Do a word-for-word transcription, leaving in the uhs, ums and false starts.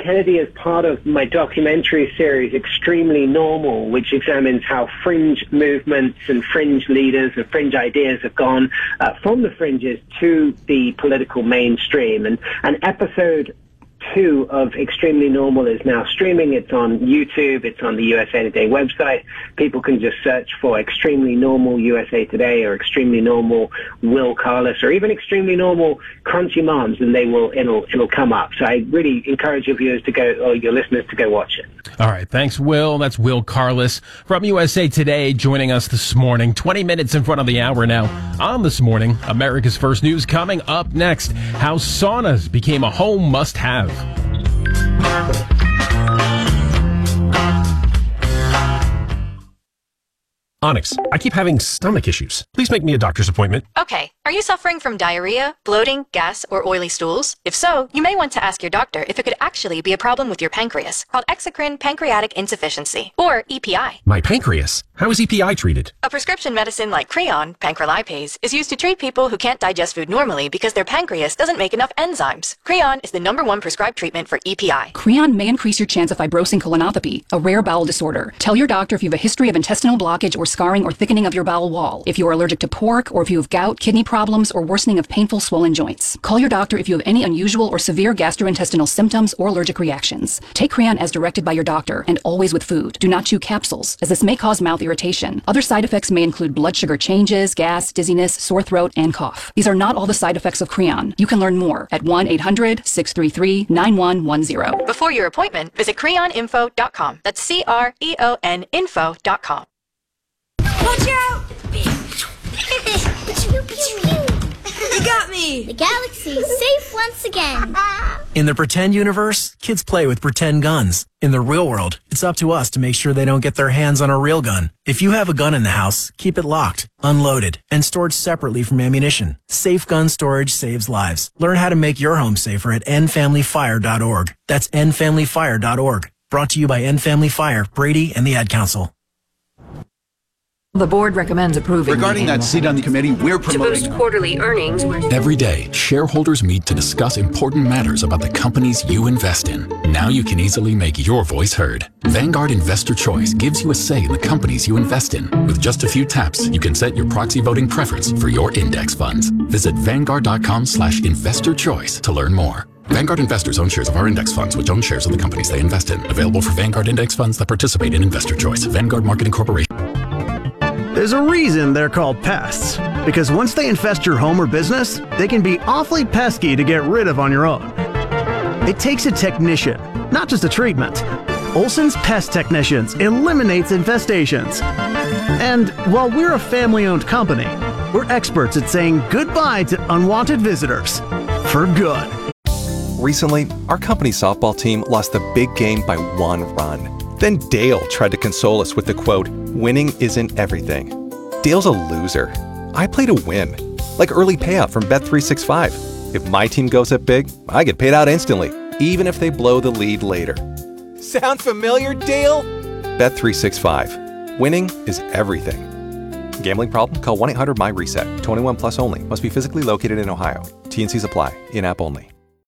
Kennedy as part of my documentary series, Extremely Normal, which examines how fringe movements and fringe leaders and fringe ideas have gone uh, from the fringes to the political mainstream. And an episode two of Extremely Normal is now streaming. It's on YouTube. It's on the U S A Today website. People can just search for Extremely Normal U S A Today or Extremely Normal Will Carlos or even Extremely Normal Crunchy Moms, and they will it'll it'll come up. So I really encourage your viewers to go, or your listeners to go watch it. All right, thanks, Will. That's Will Carlos from U S A Today joining us this morning. twenty minutes in front of the hour now on This Morning. America's First News coming up next. How saunas became a home must-have. Onyx, I keep having stomach issues. Please make me a doctor's appointment. Okay. Are you suffering from diarrhea, bloating, gas, or oily stools? If so, you may want to ask your doctor if it could actually be a problem with your pancreas, called exocrine pancreatic insufficiency, or E P I. My pancreas? How is E P I treated? A prescription medicine like Creon, pancrelipase, is used to treat people who can't digest food normally because their pancreas doesn't make enough enzymes. Creon is the number one prescribed treatment for E P I. Creon may increase your chance of fibrosing colonopathy, a rare bowel disorder. Tell your doctor if you have a history of intestinal blockage or scarring or thickening of your bowel wall, if you are allergic to pork, or if you have gout, kidney problems, or worsening of painful swollen joints. Call your doctor if you have any unusual or severe gastrointestinal symptoms or allergic reactions. Take Creon as directed by your doctor, and always with food. Do not chew capsules, as this may cause mouth irritation. Other side effects may include blood sugar changes, gas, dizziness, sore throat, and cough. These are not all the side effects of Creon. You can learn more at one eight hundred, six three three, nine one one zero. Before your appointment, visit creon info dot com. That's C R E O N info dot com. Watch out! You got me! The galaxy is safe once again. In the pretend universe, kids play with pretend guns. In the real world, it's up to us to make sure they don't get their hands on a real gun. If you have a gun in the house, keep it locked, unloaded, and stored separately from ammunition. Safe gun storage saves lives. Learn how to make your home safer at end family fire dot org. That's end family fire dot org. Brought to you by End Family Fire, Brady, and the Ad Council. The board recommends approving. Regarding that seat on the committee, we're promoting. To boost quarterly earnings. Every day, shareholders meet to discuss important matters about the companies you invest in. Now you can easily make your voice heard. Vanguard Investor Choice gives you a say in the companies you invest in. With just a few taps, you can set your proxy voting preference for your index funds. Visit vanguard dot com slash investor choice to learn more. Vanguard investors own shares of our index funds, which own shares of the companies they invest in. Available for Vanguard index funds that participate in Investor Choice. Vanguard Marketing Corporation. There's a reason they're called pests, because once they infest your home or business, they can be awfully pesky to get rid of on your own. It takes a technician, not just a treatment. Olson's Pest Technicians eliminates infestations. And while we're a family-owned company, we're experts at saying goodbye to unwanted visitors. For good. Recently, our company softball team lost the big game by one run. Then Dale tried to console us with the quote, "Winning isn't everything." Dale's a loser. I play to win. Like early payout from Bet three sixty-five. If my team goes up big, I get paid out instantly, even if they blow the lead later. Sound familiar, Dale? Bet three sixty-five. Winning is everything. Gambling problem? Call one eight hundred M Y RESET. twenty-one plus only. Must be physically located in Ohio. T and Cs apply. In-app only.